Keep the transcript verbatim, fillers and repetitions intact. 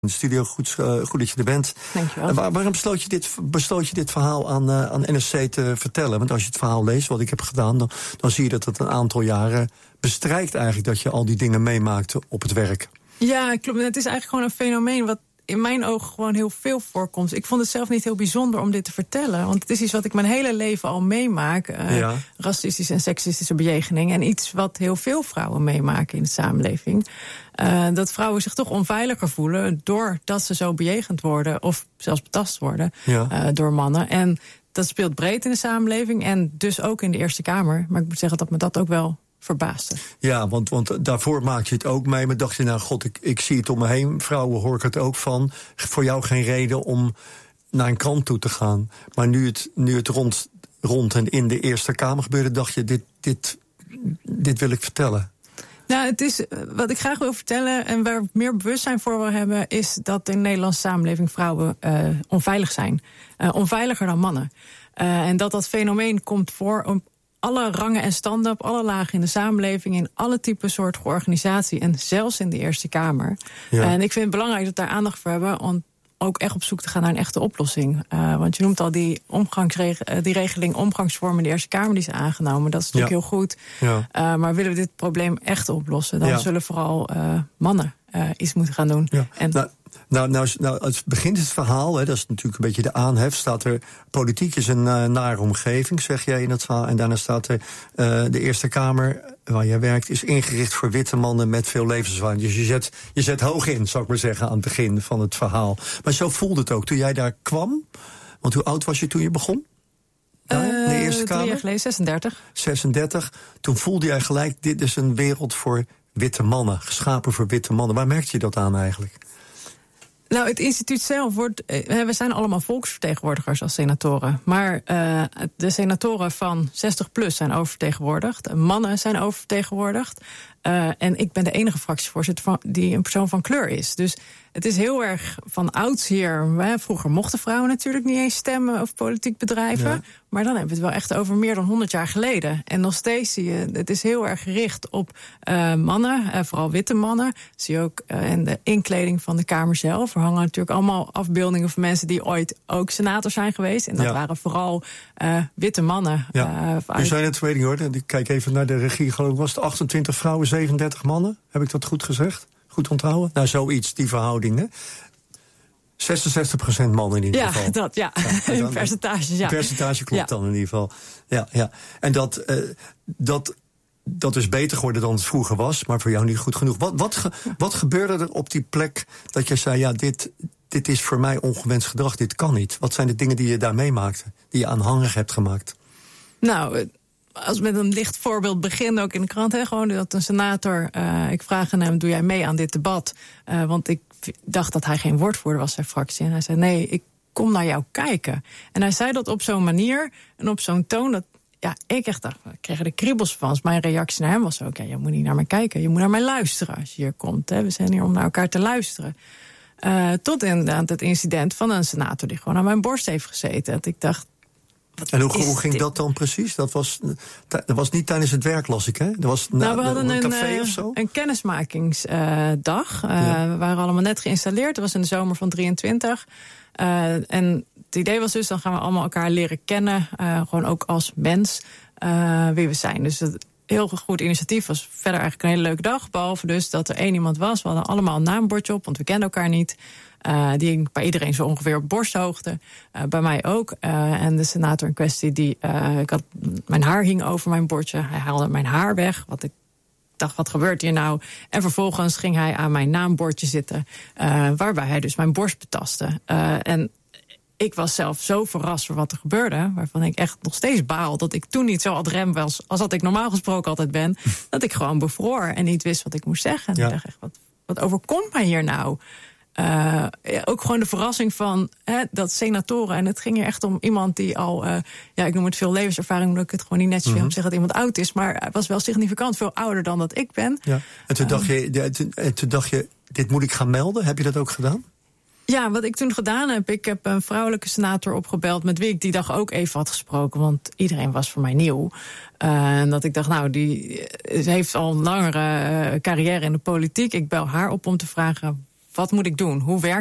in de studio. Goed, uh, goed dat je er bent. Dankjewel. Uh, waar, waarom besloot je, dit, besloot je dit verhaal aan, uh, aan N R C te vertellen? Want als je het verhaal leest, wat ik heb gedaan, dan, dan zie je dat het een aantal jaren bestrijkt eigenlijk dat je al die dingen meemaakte op het werk. Ja, klopt. Het is eigenlijk gewoon een fenomeen wat in mijn ogen gewoon heel veel voorkomt. Ik vond het zelf niet heel bijzonder om dit te vertellen. Want het is iets wat ik mijn hele leven al meemaak. Uh, ja. Racistische en seksistische bejegening. En iets wat heel veel vrouwen meemaken in de samenleving. Uh, dat vrouwen zich toch onveiliger voelen doordat ze zo bejegend worden. Of zelfs betast worden ja. uh, door mannen. En dat speelt breed in de samenleving. En dus ook in de Eerste Kamer. Maar ik moet zeggen dat me dat ook wel verbaasde. Ja, want, want daarvoor maak je het ook mee. Maar dacht je, nou god, ik, ik zie het om me heen. Vrouwen hoor ik het ook van. Voor jou geen reden om naar een krant toe te gaan. Maar nu het, nu het rond, rond en in de Eerste Kamer gebeurde, dacht je, dit, dit, dit wil ik vertellen. Nou, het is, wat ik graag wil vertellen en waar we meer bewustzijn voor wil hebben, is dat in de Nederlandse samenleving vrouwen uh, onveilig zijn. Uh, onveiliger dan mannen. Uh, en dat dat fenomeen komt voor op alle rangen en standen, op alle lagen in de samenleving, in alle typen soorten organisatie en zelfs in de Eerste Kamer. Ja. En ik vind het belangrijk dat we daar aandacht voor hebben om ook echt op zoek te gaan naar een echte oplossing. Uh, want je noemt al die, omgangsreg- die regeling omgangsvorm in de Eerste Kamer die is aangenomen. Dat is natuurlijk ja. heel goed. Ja. Uh, maar willen we dit probleem echt oplossen, dan ja. zullen vooral uh, mannen uh, iets moeten gaan doen. Ja. En nou, Nou, nou, nou, het begint het verhaal, hè, dat is natuurlijk een beetje de aanhef. Staat er, politiek is een uh, nare omgeving, zeg jij in het verhaal. En daarna staat er, uh, de Eerste Kamer, waar jij werkt, is ingericht voor witte mannen met veel levenservaring. Dus je zet, je zet hoog in, zou ik maar zeggen, aan het begin van het verhaal. Maar zo voelde het ook toen jij daar kwam. Want hoe oud was je toen je begon? Daar, uh, de Eerste Kamer? Drie jaar geleden, zesendertig. zesendertig. Toen voelde jij gelijk, dit is een wereld voor witte mannen. Geschapen voor witte mannen. Waar merkte je dat aan eigenlijk? Nou, het instituut zelf wordt. We zijn allemaal volksvertegenwoordigers als senatoren. Maar uh, de senatoren van zestig plus zijn oververtegenwoordigd. Mannen zijn oververtegenwoordigd. Uh, en ik ben de enige fractievoorzitter van, die een persoon van kleur is. Dus het is heel erg van oudsher. Hè, vroeger mochten vrouwen natuurlijk niet eens stemmen of politiek bedrijven. Ja. Maar dan hebben we het wel echt over meer dan honderd jaar geleden. En nog steeds zie je, het is heel erg gericht op uh, mannen, uh, vooral witte mannen. Zie je ook uh, in de inkleding van de Kamer zelf. Er hangen natuurlijk allemaal afbeeldingen van mensen die ooit ook senator zijn geweest. En dat ja. waren vooral uh, witte mannen. Ja. Uh, je zei net, weet ik hoor, ik kijk even naar de regie, geloof ik, was het achtentwintig vrouwen, zevenendertig mannen? Heb ik dat goed gezegd? Goed onthouden? Nou, zoiets, die verhoudingen. zesenzestig procent mannen in ieder ja, geval. Dat, ja, ja. In percentages, ja. percentage klopt ja. dan in ieder geval. Ja, ja. En dat, uh, dat, dat is beter geworden dan het vroeger was, maar voor jou niet goed genoeg. Wat, wat, ge, wat gebeurde er op die plek dat je zei, ja, dit, dit is voor mij ongewenst gedrag, dit kan niet? Wat zijn de dingen die je daar meemaakte, die je aanhangig hebt gemaakt? Nou, als we met een licht voorbeeld beginnen, ook in de krant, hè, gewoon dat een senator, uh, ik vraag aan hem, doe jij mee aan dit debat? Uh, want ik dacht dat hij geen woordvoerder was, zijn fractie. En hij zei, nee, ik kom naar jou kijken. En hij zei dat op zo'n manier en op zo'n toon dat, ja, ik echt dacht, ik kreeg er de kriebels van. Dus mijn reactie naar hem was ook, ja, je moet niet naar mij kijken, je moet naar mij luisteren als je hier komt. Hè. We zijn hier om naar elkaar te luisteren. Uh, tot inderdaad het incident van een senator die gewoon aan mijn borst heeft gezeten. Dat ik dacht, en hoe, hoe ging dit? dat dan precies? Dat was, dat was niet tijdens het werk, las ik, hè? Dat was nou, we hadden een, een café uh, of zo? Een kennismakingsdag. Uh, ja. We waren allemaal net geïnstalleerd. Dat was in de zomer van drieëntwintig. Uh, en het idee was dus, dan gaan we allemaal elkaar leren kennen. Uh, gewoon ook als mens, uh, wie we zijn. Dus het heel goed initiatief was verder eigenlijk een hele leuke dag. Behalve dus dat er één iemand was. We hadden allemaal een naambordje op, want we kenden elkaar niet. Uh, die hing bij iedereen zo ongeveer op borsthoogte. Uh, bij mij ook. Uh, en de senator in kwestie, die, uh, ik had, mijn haar hing over mijn bordje. Hij haalde mijn haar weg. Wat ik dacht, wat gebeurt hier nou? En vervolgens ging hij aan mijn naambordje zitten. Uh, waarbij hij dus mijn borst betastte. Uh, en ik was zelf zo verrast voor wat er gebeurde, waarvan ik echt nog steeds baal dat ik toen niet zo ad rem was als dat ik normaal gesproken altijd ben. Dat ik gewoon bevroor en niet wist wat ik moest zeggen. En ja. ik dacht echt, wat, wat overkomt mij hier nou? Uh, ook gewoon de verrassing van hè, dat senatoren. En het ging er echt om iemand die al, uh, ja, ik noem het veel levenservaring, omdat ik het gewoon niet netjes mm-hmm. vind om te zeggen dat iemand oud is. Maar hij was wel significant veel ouder dan dat ik ben. Ja. En toen, uh, dacht je, ja, toen, toen dacht je, dit moet ik gaan melden. Heb je dat ook gedaan? Ja, wat ik toen gedaan heb, ik heb een vrouwelijke senator opgebeld met wie ik die dag ook even had gesproken, want iedereen was voor mij nieuw. Uh, en dat ik dacht, nou, die heeft al een langere uh, carrière in de politiek. Ik bel haar op om te vragen, wat moet ik doen? Hoe werkt